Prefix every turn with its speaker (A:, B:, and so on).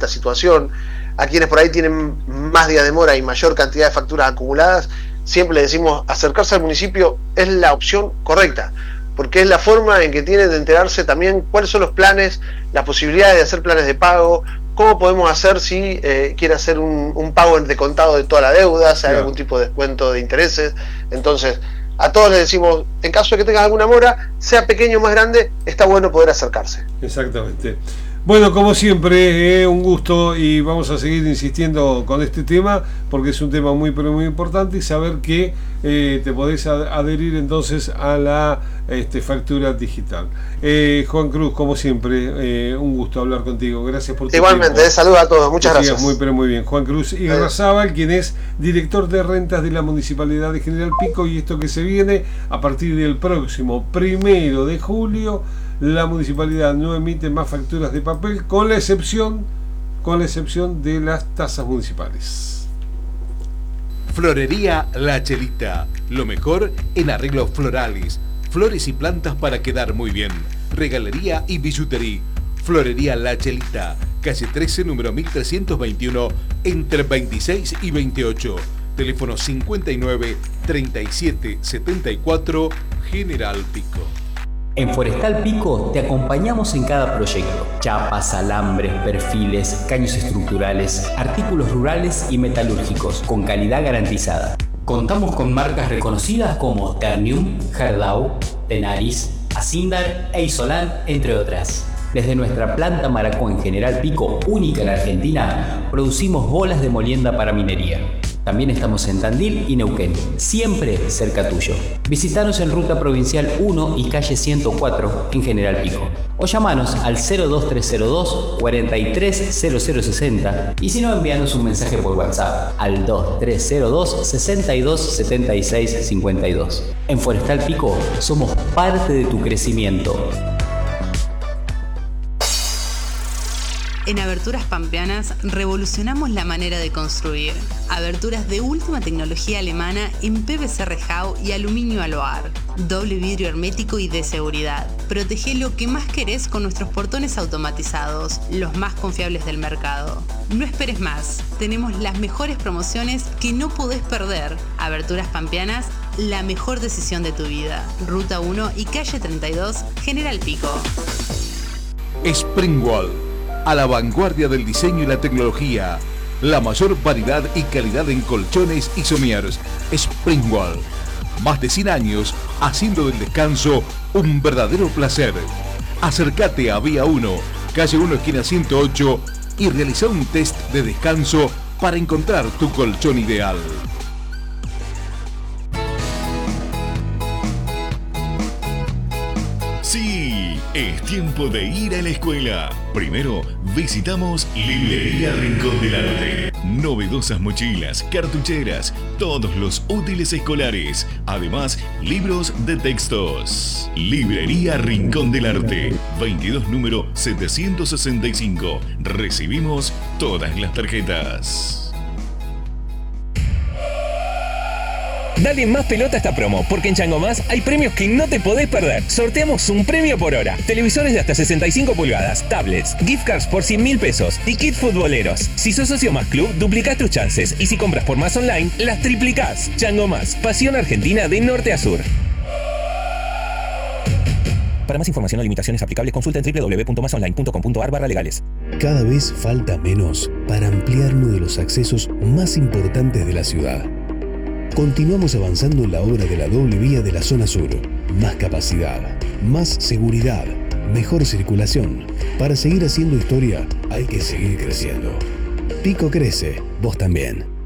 A: situación. A quienes por ahí tienen más días de mora y mayor cantidad de facturas acumuladas, siempre le decimos, acercarse al municipio es la opción correcta, porque es la forma en que tienen de enterarse también cuáles son los planes, las posibilidades de hacer planes de pago, cómo podemos hacer si quiere hacer un pago de contado de toda la deuda, si hay algún tipo de descuento de intereses. Entonces, a todos les decimos, en caso de que tengas alguna mora, sea pequeño o más grande, está bueno poder acercarse.
B: Exactamente. Bueno, como siempre, un gusto, y vamos a seguir insistiendo con este tema porque es un tema muy pero muy importante, y saber que te podés adherir entonces a la factura digital. Juan Cruz, como siempre, un gusto hablar contigo. Gracias por tu
A: Igualmente,
B: tiempo.
A: saludos a todos, muchas gracias.
B: Muy pero muy bien. Juan Cruz Irarrázaval, quien es director de rentas de la Municipalidad de General Pico, y esto que se viene a partir del próximo 1 de julio. La municipalidad no emite más facturas de papel, con la excepción de las tasas municipales.
C: Florería La Chelita, lo mejor en arreglos florales, flores y plantas para quedar muy bien. Regalería y billutería. Florería La Chelita, calle 13, número 1321, entre 26 y 28. Teléfono 59 37 74, General Pico.
D: En Forestal Pico te acompañamos en cada proyecto. Chapas, alambres, perfiles, caños estructurales, artículos rurales y metalúrgicos, con calidad garantizada. Contamos con marcas reconocidas como Ternium, Gerdau, Tenaris, Asindar e Isolan, entre otras. Desde nuestra planta Maracó en General Pico, única en Argentina, producimos bolas de molienda para minería. También estamos en Tandil y Neuquén, siempre cerca tuyo. Visítanos en Ruta Provincial 1 y calle 104 en General Pico. O llamanos al 02302 430060, y si no, envíanos un mensaje por WhatsApp al 2302 62 76 52. En Forestal Pico somos parte de tu crecimiento.
E: En Aberturas Pampeanas revolucionamos la manera de construir. Aberturas de última tecnología alemana en PVC rejao y aluminio aloar. Doble vidrio hermético y de seguridad. Protege lo que más querés con nuestros portones automatizados, los más confiables del mercado. No esperes más. Tenemos las mejores promociones que no podés perder. Aberturas Pampeanas, la mejor decisión de tu vida. Ruta 1 y calle 32, General Pico.
C: Springwall, a la vanguardia del diseño y la tecnología. La mayor variedad y calidad en colchones y sommiers. Springwall. Más de 100 años haciendo del descanso un verdadero placer. Acércate a Vía 1, calle 1, esquina 108, y realiza un test de descanso para encontrar tu colchón ideal.
F: Sí, es tiempo de ir a la escuela. Primero, visitamos Librería Rincón del Arte. Novedosas mochilas, cartucheras, todos los útiles escolares. Además, libros de textos. Librería Rincón del Arte. 22 número 765. Recibimos todas las tarjetas.
G: Dale más pelota a esta promo, porque en Chango Más hay premios que no te podés perder. Sorteamos un premio por hora. Televisores de hasta 65 pulgadas, tablets, gift cards por 100.000 pesos y kits futboleros. Si sos socio Más Club, duplicás tus chances. Y si compras por Más Online, las triplicás. Chango Más, pasión argentina de norte a sur. Para más información o limitaciones aplicables, consulta en www.masonline.com.ar/legales.
H: Cada vez falta menos para ampliar uno de los accesos más importantes de la ciudad. Continuamos avanzando en la obra de la doble vía de la zona sur. Más capacidad, más seguridad, mejor circulación. Para seguir haciendo historia, hay que seguir creciendo. Pico crece, vos también.